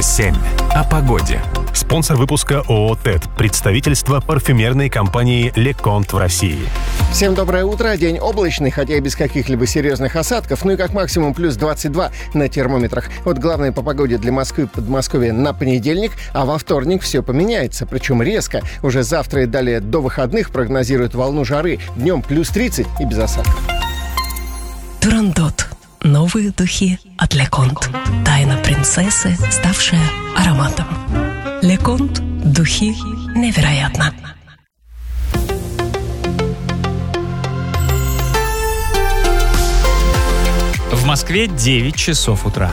7. О погоде. Спонсор выпуска ООО «ТЭД». Представительство парфюмерной компании «Леконт» в России. Всем доброе утро. День облачный, хотя и без каких-либо серьезных осадков. Ну и как максимум плюс 22 на термометрах. Вот главное по погоде для Москвы и Подмосковья на понедельник, а во вторник все поменяется. Причем резко. Уже завтра и далее до выходных прогнозируют волну жары. Днем плюс 30 и без осадков. Турандот. Новые духи от Леконт. Тайна принцессы, ставшая ароматом. Леконт. Духи невероятно. В Москве 9 часов утра.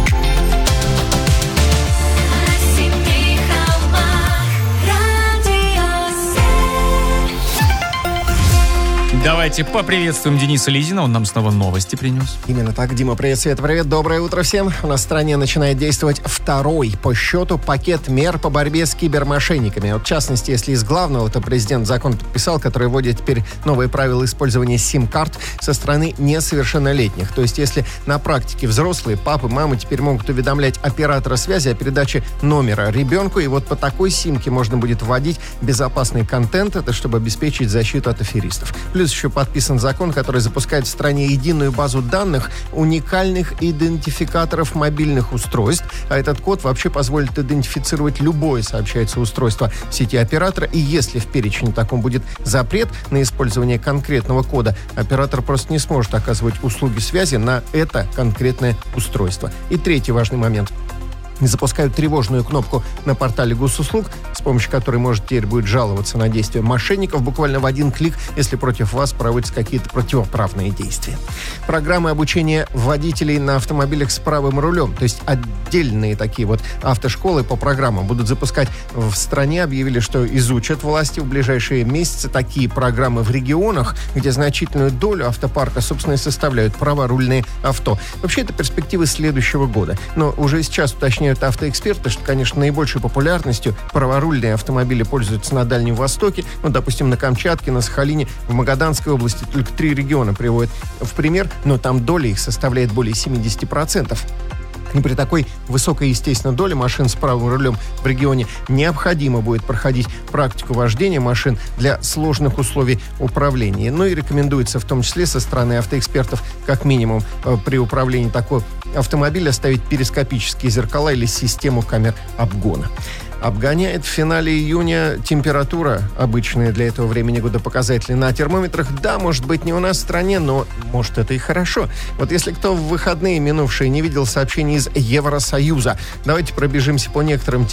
Давайте поприветствуем Дениса Лизина. Он нам снова новости принес. Именно так, Дима, привет, Свет, привет, доброе утро всем. У нас в стране начинает действовать второй по счету пакет мер по борьбе с кибермошенниками. Вот, в частности, если из главного, то президент закон подписал, который вводит теперь новые правила использования сим-карт со стороны несовершеннолетних. То есть, если на практике взрослые, папы, мамы теперь могут уведомлять оператора связи о передаче номера ребенку, и вот по такой симке можно будет вводить безопасный контент, это чтобы обеспечить защиту от аферистов. Плюс еще подписан закон, который запускает в стране единую базу данных уникальных идентификаторов мобильных устройств. А этот код вообще позволит идентифицировать любое, сообщается, устройство в сети оператора. И если в перечне таком будет запрет на использование конкретного кода, оператор просто не сможет оказывать услуги связи на это конкретное устройство. И третий важный момент. Запускают тревожную кнопку на портале госуслуг, с помощью которой можно теперь будет жаловаться на действия мошенников буквально в один клик, если против вас проводятся какие-то противоправные действия. Программы обучения водителей на автомобилях с правым рулем, то есть отдельные такие вот автошколы по программам будут запускать в стране. Объявили, что изучат власти в ближайшие месяцы такие программы в регионах, где значительную долю автопарка, собственно, и составляют праворульные авто. Вообще, это перспективы следующего года. Но уже сейчас уточняют автоэксперты, что, конечно, наибольшей популярностью праворульные автомобили пользуются на Дальнем Востоке, ну, допустим, на Камчатке, на Сахалине, в Магаданской области только 3 региона приводят в пример, но там доля их составляет более 70%. И при такой высокой, естественно, доле машин с правым рулем в регионе необходимо будет проходить практику вождения машин для сложных условий управления. Ну и рекомендуется в том числе со стороны автоэкспертов как минимум при управлении такой автомобиля ставить перископические зеркала или систему камер обгона. Обгоняет в финале июня температура, обычная для этого времени года показатели на термометрах. Да, может быть, не у нас в стране, но может это и хорошо. Вот если кто в выходные минувшие не видел сообщений из Евросоюза, давайте пробежимся по некоторым